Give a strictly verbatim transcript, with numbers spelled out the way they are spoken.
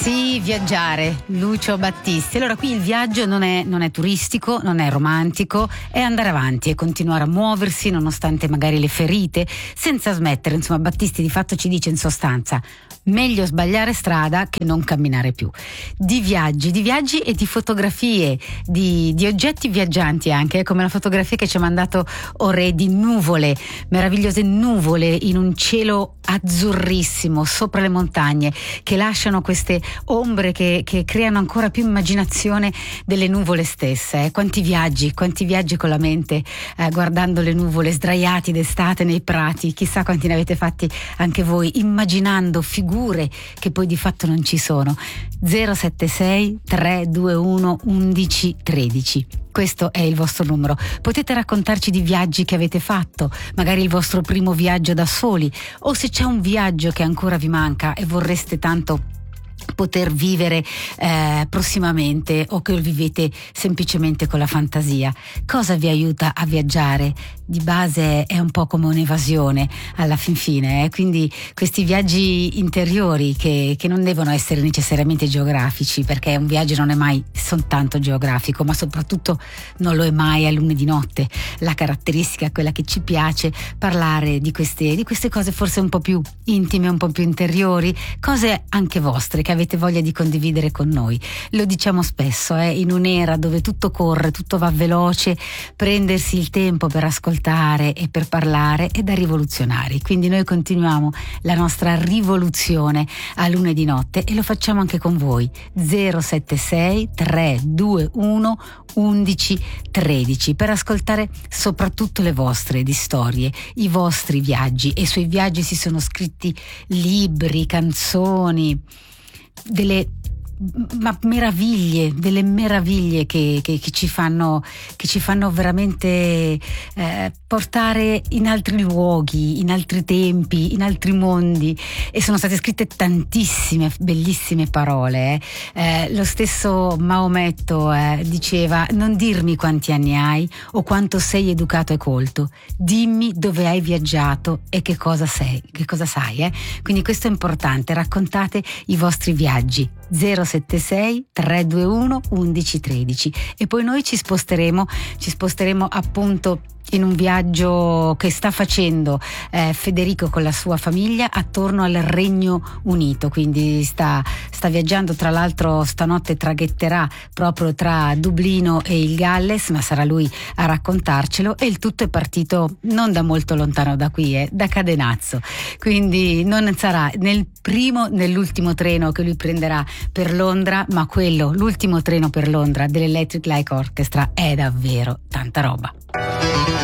Sì, viaggiare, Lucio Battisti. Allora, qui il viaggio non è, non è turistico, non è romantico, è andare avanti e continuare a muoversi nonostante magari le ferite, senza smettere. Insomma, Battisti di fatto ci dice in sostanza: meglio sbagliare strada che non camminare più. Di viaggi, di viaggi e di fotografie, di, di oggetti viaggianti anche, come la fotografia che ci ha mandato Ore di nuvole, meravigliose nuvole in un cielo azzurrissimo sopra le montagne, che lasciano queste ombre che, che creano ancora più immaginazione delle nuvole stesse. Eh. Quanti viaggi, quanti viaggi con la mente, eh, guardando le nuvole, sdraiati d'estate nei prati, chissà quanti ne avete fatti anche voi, immaginando figure che poi di fatto non ci sono. zero sette sei tre due uno undici tredici. Questo è il vostro numero. Potete raccontarci di viaggi che avete fatto, magari il vostro primo viaggio da soli, o se c'è un viaggio che ancora vi manca e vorreste tanto poter vivere eh, prossimamente, o che vivete semplicemente con la fantasia. Cosa vi aiuta a viaggiare? Di base è un po' come un'evasione alla fin fine, eh? Quindi questi viaggi interiori che, che non devono essere necessariamente geografici, perché un viaggio non è mai soltanto geografico, ma soprattutto non lo è mai a lune di notte. La caratteristica è quella che ci piace parlare di queste, di queste cose forse un po' più intime, un po' più interiori, cose anche vostre che avete voglia di condividere con noi. Lo diciamo spesso, eh? In un'era dove tutto corre, tutto va veloce, prendersi il tempo per ascoltare e per parlare è da rivoluzionari. Quindi noi continuiamo la nostra rivoluzione a lune di notte e lo facciamo anche con voi. zero sette sei tre due uno undici tredici per ascoltare soprattutto le vostre di storie, i vostri viaggi. E sui viaggi si sono scritti libri, canzoni, delle ma meraviglie, delle meraviglie che, che, che ci fanno che ci fanno veramente eh, portare in altri luoghi, in altri tempi, in altri mondi, e sono state scritte tantissime bellissime parole. Eh. Eh, lo stesso Maometto eh, diceva: non dirmi quanti anni hai o quanto sei educato e colto, dimmi dove hai viaggiato e che cosa sei, che cosa sai. Eh. Quindi questo è importante, raccontate i vostri viaggi. zero sette sei tre due uno undici tredici. E poi noi ci sposteremo ci sposteremo appunto in un viaggio che sta facendo eh, Federico con la sua famiglia attorno al Regno Unito. Quindi sta, sta viaggiando, tra l'altro stanotte traghetterà proprio tra Dublino e il Galles, ma sarà lui a raccontarcelo, e il tutto è partito non da molto lontano da qui, eh, da Cadenazzo. Quindi non sarà nel primo né l'ultimo treno che lui prenderà per Londra, ma quello, l'ultimo treno per Londra dell'Electric Light Orchestra, è davvero tanta roba.